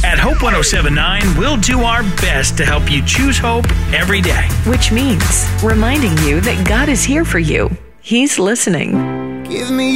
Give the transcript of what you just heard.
At Hope 1079, we'll do our best to help you choose hope every day. Which means reminding you that God is here for you. He's listening. Give me